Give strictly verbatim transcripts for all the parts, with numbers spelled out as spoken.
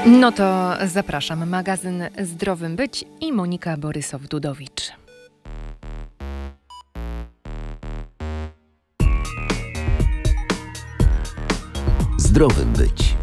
No to zapraszam. Magazyn Zdrowym Być i Monika Borysow-Dudowicz. Zdrowym Być.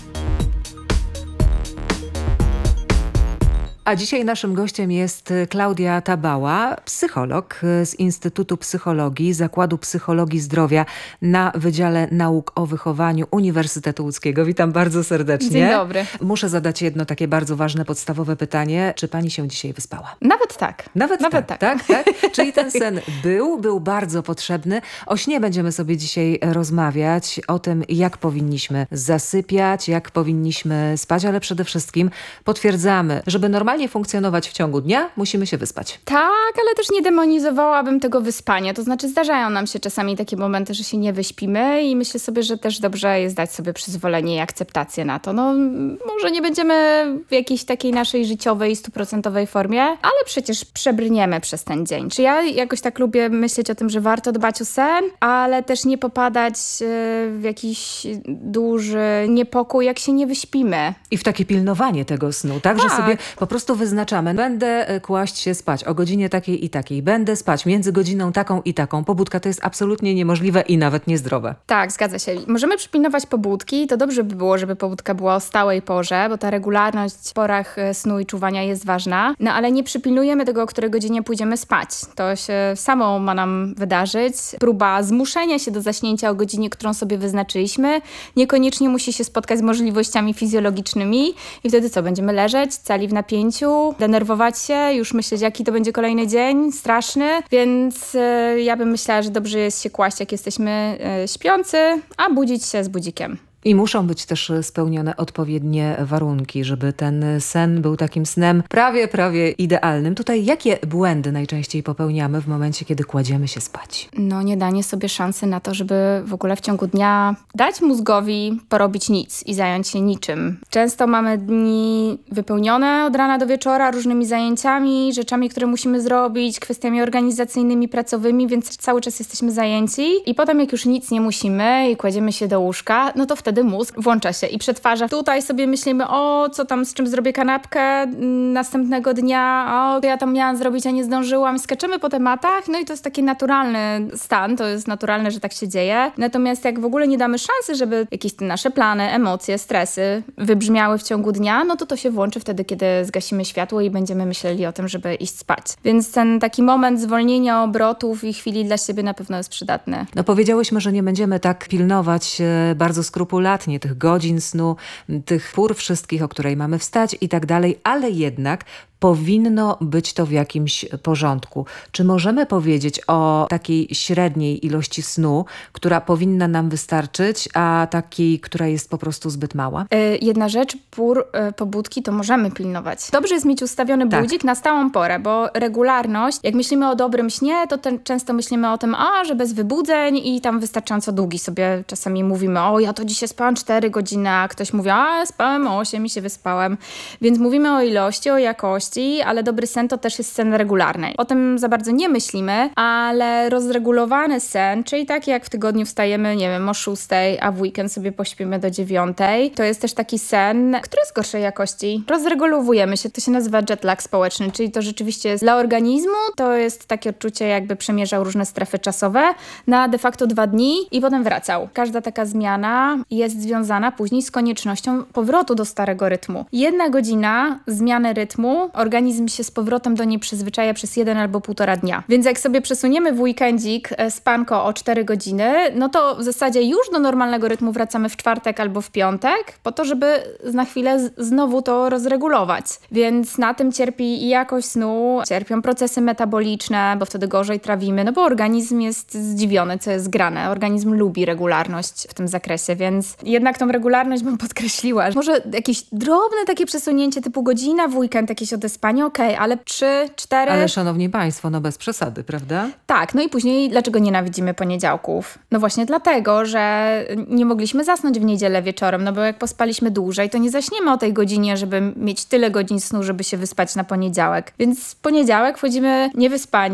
A dzisiaj naszym gościem jest Klaudia Tabała, psycholog z Instytutu Psychologii Zakładu Psychologii Zdrowia na Wydziale Nauk o Wychowaniu Uniwersytetu Łódzkiego. Witam bardzo serdecznie. Dzień dobry. Muszę zadać jedno takie bardzo ważne, podstawowe pytanie. Czy pani się dzisiaj wyspała? Nawet tak. Nawet, Nawet tak, tak. tak, tak. Czyli ten sen był, był bardzo potrzebny. O śnie będziemy sobie dzisiaj rozmawiać, o tym, jak powinniśmy zasypiać, jak powinniśmy spać, ale przede wszystkim potwierdzamy, żeby normalnie funkcjonować w ciągu dnia, musimy się wyspać. Tak, ale też nie demonizowałabym tego wyspania. To znaczy zdarzają nam się czasami takie momenty, że się nie wyśpimy i myślę sobie, że też dobrze jest dać sobie przyzwolenie i akceptację na to. No może nie będziemy w jakiejś takiej naszej życiowej, stuprocentowej formie, ale przecież przebrniemy przez ten dzień. Czy ja jakoś tak lubię myśleć o tym, że warto dbać o sen, ale też nie popadać w jakiś duży niepokój, jak się nie wyśpimy. I w takie pilnowanie tego snu, tak? Tak. Że sobie po prostu wyznaczamy. Będę kłaść się spać o godzinie takiej i takiej. Będę spać między godziną taką i taką. Pobudka to jest absolutnie niemożliwe i nawet niezdrowe. Tak, zgadza się. Możemy przypilnować pobudki. To dobrze by było, żeby pobudka była o stałej porze, bo ta regularność w porach snu i czuwania jest ważna. No ale nie przypilnujemy tego, o której godzinie pójdziemy spać. To się samo ma nam wydarzyć. Próba zmuszenia się do zaśnięcia o godzinie, którą sobie wyznaczyliśmy, niekoniecznie musi się spotkać z możliwościami fizjologicznymi i wtedy co? Będziemy leżeć cali w napięciu, denerwować się, już myśleć, jaki to będzie kolejny dzień, straszny, więc y, ja bym myślała, że dobrze jest się kłaść, jak jesteśmy y, śpiący, a budzić się z budzikiem. I muszą być też spełnione odpowiednie warunki, żeby ten sen był takim snem prawie, prawie idealnym. Tutaj jakie błędy najczęściej popełniamy w momencie, kiedy kładziemy się spać? No nie danie sobie szansy na to, żeby w ogóle w ciągu dnia dać mózgowi porobić nic i zająć się niczym. Często mamy dni wypełnione od rana do wieczora różnymi zajęciami, rzeczami, które musimy zrobić, kwestiami organizacyjnymi, pracowymi, więc cały czas jesteśmy zajęci. I potem jak już nic nie musimy i kładziemy się do łóżka, no to wtedy Wtedy mózg włącza się i przetwarza. Tutaj sobie myślimy, o co tam, z czym zrobię kanapkę następnego dnia, o ja tam miałam zrobić, a nie zdążyłam. Skaczemy po tematach, no i to jest taki naturalny stan, to jest naturalne, że tak się dzieje. Natomiast jak w ogóle nie damy szansy, żeby jakieś te nasze plany, emocje, stresy wybrzmiały w ciągu dnia, no to to się włączy wtedy, kiedy zgasimy światło i będziemy myśleli o tym, żeby iść spać. Więc ten taki moment zwolnienia obrotów i chwili dla siebie na pewno jest przydatny. No powiedziałyśmy, że nie będziemy tak pilnować e, bardzo skrupulatnie tych godzin snu, tych pór wszystkich, o której mamy wstać i tak dalej, ale jednak powinno być to w jakimś porządku. Czy możemy powiedzieć o takiej średniej ilości snu, która powinna nam wystarczyć, a takiej, która jest po prostu zbyt mała? Yy, jedna rzecz, pór, yy, pobudki to możemy pilnować. Dobrze jest mieć ustawiony tak. budzik na stałą porę, bo regularność, jak myślimy o dobrym śnie, to ten, często myślimy o tym, a, że bez wybudzeń i tam wystarczająco długi sobie czasami mówimy, o ja to dzisiaj spałam cztery godziny, a ktoś mówi, a spałem osiem i się wyspałem. Więc mówimy o ilości, o jakości, ale dobry sen to też jest sen regularny. O tym za bardzo nie myślimy, ale rozregulowany sen, czyli taki jak w tygodniu wstajemy, nie wiem, o szóstej, a w weekend sobie pośpimy do dziewiątej, to jest też taki sen, który jest gorszej jakości. Rozregulowujemy się, to się nazywa jet lag społeczny, czyli to rzeczywiście jest dla organizmu, to jest takie odczucie, jakby przemierzał różne strefy czasowe na de facto dwa dni i potem wracał. Każda taka zmiana jest związana później z koniecznością powrotu do starego rytmu. Jedna godzina zmiany rytmu, organizm się z powrotem do niej przyzwyczaja przez jeden albo półtora dnia. Więc jak sobie przesuniemy w weekendzik spanko o cztery godziny, no to w zasadzie już do normalnego rytmu wracamy w czwartek albo w piątek, po to, żeby na chwilę z- znowu to rozregulować. Więc na tym cierpi i jakość snu, cierpią procesy metaboliczne, bo wtedy gorzej trawimy, no bo organizm jest zdziwiony, co jest grane. Organizm lubi regularność w tym zakresie, więc jednak tą regularność bym podkreśliła. Może jakieś drobne takie przesunięcie typu godzina w weekend, jakieś odespanie, okej, okay, ale trzy, cztery... Ale szanowni państwo, no bez przesady, prawda? Tak, no i później dlaczego nienawidzimy poniedziałków? No właśnie dlatego, że nie mogliśmy zasnąć w niedzielę wieczorem, no bo jak pospaliśmy dłużej, to nie zaśniemy o tej godzinie, żeby mieć tyle godzin snu, żeby się wyspać na poniedziałek. Więc w poniedziałek wchodzimy niewyspani,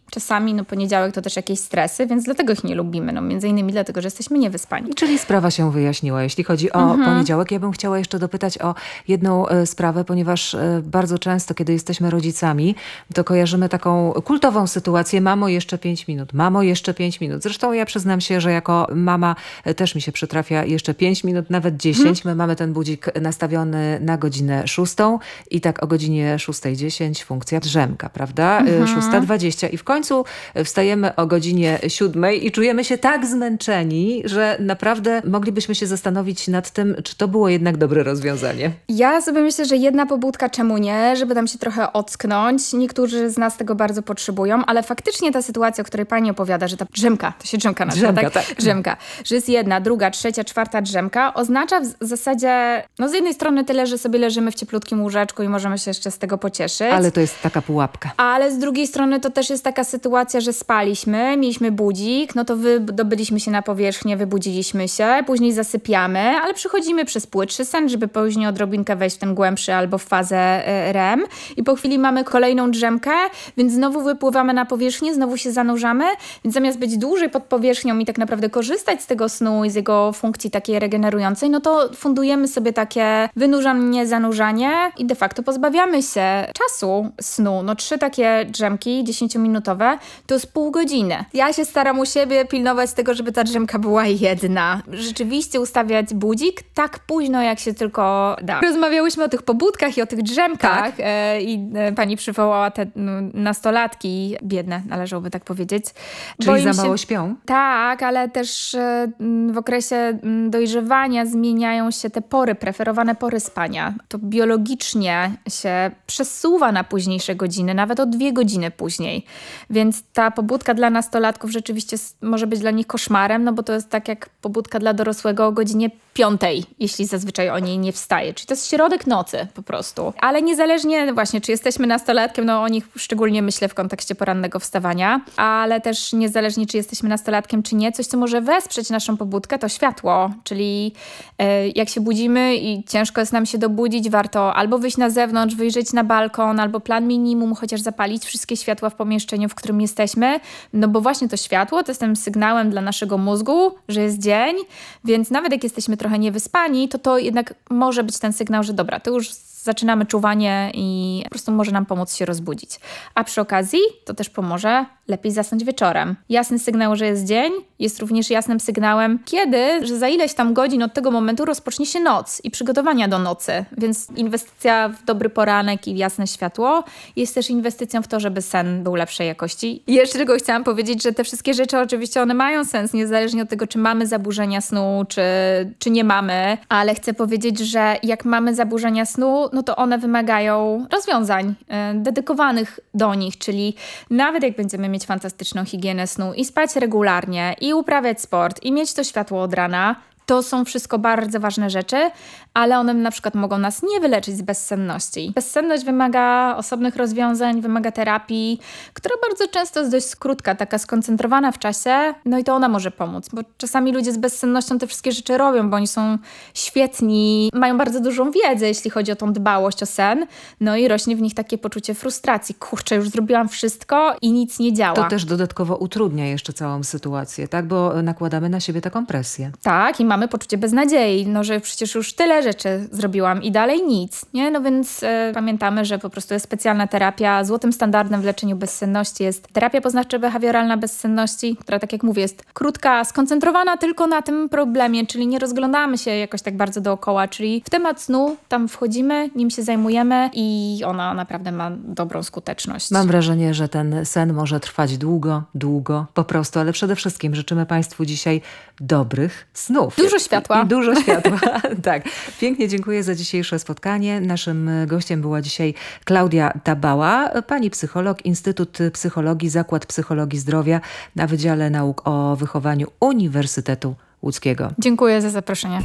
czasami no poniedziałek to też jakieś stresy, więc dlatego ich nie lubimy. No między innymi dlatego, że jesteśmy niewyspani. Czyli sprawa się wyjaśniła. Jeśli chodzi o mhm. poniedziałek, ja bym chciała jeszcze dopytać o jedną e, sprawę, ponieważ e, bardzo często, kiedy jesteśmy rodzicami, to kojarzymy taką kultową sytuację. Mamo, jeszcze pięć minut. Mamo, jeszcze pięć minut. Zresztą ja przyznam się, że jako mama e, też mi się przytrafia jeszcze pięć minut, nawet dziesięć. Mhm. My mamy ten budzik nastawiony na godzinę szóstą i tak o godzinie szóstej dziesięć funkcja drzemka, prawda? Mhm. szósta dwadzieścia i w końcu wstajemy o godzinie siódmej i czujemy się tak zmęczeni, że naprawdę moglibyśmy się zastanowić nad tym, czy to było jednak dobre rozwiązanie. Ja sobie myślę, że jedna pobudka, czemu nie, żeby tam się trochę ocknąć. Niektórzy z nas tego bardzo potrzebują, ale faktycznie ta sytuacja, o której pani opowiada, że ta drzemka, to się drzemka nazywa, drzemka, tak? tak? Drzemka. Że jest jedna, druga, trzecia, czwarta drzemka, oznacza w zasadzie, no z jednej strony tyle, że sobie leżymy w cieplutkim łóżeczku i możemy się jeszcze z tego pocieszyć. Ale to jest taka pułapka. Ale z drugiej strony to też jest taka sytuacja, że spaliśmy, mieliśmy budzik, no to wydobyliśmy się na powierzchnię, wybudziliśmy się, później zasypiamy, ale przychodzimy przez płytszy sen, żeby później odrobinkę wejść w ten głębszy albo w fazę R E M i po chwili mamy kolejną drzemkę, więc znowu wypływamy na powierzchnię, znowu się zanurzamy, więc zamiast być dłużej pod powierzchnią i tak naprawdę korzystać z tego snu i z jego funkcji takiej regenerującej, no to fundujemy sobie takie wynurzanie, zanurzanie i de facto pozbawiamy się czasu snu. No trzy takie drzemki dziesięciominutowe to jest pół godziny. Ja się staram u siebie pilnować tego, żeby ta drzemka była jedna. Rzeczywiście ustawiać budzik tak późno, jak się tylko da. Rozmawiałyśmy o tych pobudkach i o tych drzemkach tak. e, i e, pani przywołała te no, nastolatki, biedne należałoby tak powiedzieć. Czyli Boję za mało się... śpią? Tak, ale też e, w okresie dojrzewania zmieniają się te pory, preferowane pory spania. To biologicznie się przesuwa na późniejsze godziny, nawet o dwie godziny później. Więc ta pobudka dla nastolatków rzeczywiście może być dla nich koszmarem, no bo to jest tak jak pobudka dla dorosłego o godzinie piątej, jeśli zazwyczaj o niej nie wstaje. Czyli to jest środek nocy po prostu. Ale niezależnie właśnie, czy jesteśmy nastolatkiem, no o nich szczególnie myślę w kontekście porannego wstawania, ale też niezależnie, czy jesteśmy nastolatkiem, czy nie, coś, co może wesprzeć naszą pobudkę, to światło. Czyli e, jak się budzimy i ciężko jest nam się dobudzić, warto albo wyjść na zewnątrz, wyjrzeć na balkon, albo plan minimum, chociaż zapalić wszystkie światła w pomieszczeniu, w którym jesteśmy, no bo właśnie to światło to jest tym sygnałem dla naszego mózgu, że jest dzień, więc nawet jak jesteśmy trochę niewyspani, to to jednak może być ten sygnał, że dobra, to już zaczynamy czuwanie i po prostu może nam pomóc się rozbudzić. A przy okazji to też pomoże lepiej zasnąć wieczorem. Jasny sygnał, że jest dzień, jest również jasnym sygnałem, kiedy, że za ileś tam godzin od tego momentu rozpocznie się noc i przygotowania do nocy. Więc inwestycja w dobry poranek i jasne światło jest też inwestycją w to, żeby sen był lepszej jakości. I jeszcze tylko chciałam powiedzieć, że te wszystkie rzeczy oczywiście one mają sens, niezależnie od tego, czy mamy zaburzenia snu, czy, czy nie mamy. Ale chcę powiedzieć, że jak mamy zaburzenia snu, no to one wymagają rozwiązań e, dedykowanych do nich, czyli nawet jak będziemy mieć fantastyczną higienę snu i spać regularnie, i uprawiać sport, i mieć to światło od rana, to są wszystko bardzo ważne rzeczy, ale one na przykład mogą nas nie wyleczyć z bezsenności. Bezsenność wymaga osobnych rozwiązań, wymaga terapii, która bardzo często jest dość krótka, taka skoncentrowana w czasie, no i to ona może pomóc, bo czasami ludzie z bezsennością te wszystkie rzeczy robią, bo oni są świetni, mają bardzo dużą wiedzę, jeśli chodzi o tą dbałość o sen, no i rośnie w nich takie poczucie frustracji. Kurczę, już zrobiłam wszystko i nic nie działa. To też dodatkowo utrudnia jeszcze całą sytuację, tak? Bo nakładamy na siebie taką presję. Tak, i mamy poczucie beznadziei, no że przecież już tyle rzeczy zrobiłam i dalej nic, nie? No więc e, pamiętamy, że po prostu jest specjalna terapia. Złotym standardem w leczeniu bezsenności jest terapia poznawczo-behawioralna bezsenności, która, tak jak mówię, jest krótka, skoncentrowana tylko na tym problemie, czyli nie rozglądamy się jakoś tak bardzo dookoła, czyli w temat snu tam wchodzimy, nim się zajmujemy i ona naprawdę ma dobrą skuteczność. Mam wrażenie, że ten sen może trwać długo, długo, po prostu, ale przede wszystkim życzymy Państwu dzisiaj dobrych snów. Dużo światła. I dużo światła, tak. Pięknie dziękuję za dzisiejsze spotkanie. Naszym gościem była dzisiaj Klaudia Tabała, pani psycholog, Instytut Psychologii, Zakład Psychologii Zdrowia na Wydziale Nauk o Wychowaniu Uniwersytetu Łódzkiego. Dziękuję za zaproszenie.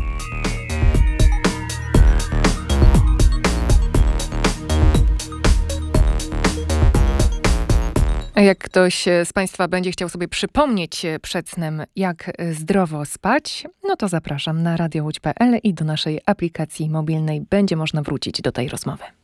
Jak ktoś z Państwa będzie chciał sobie przypomnieć przed snem, jak zdrowo spać, no to zapraszam na radio łódź kropka pe el i do naszej aplikacji mobilnej. Będzie można wrócić do tej rozmowy.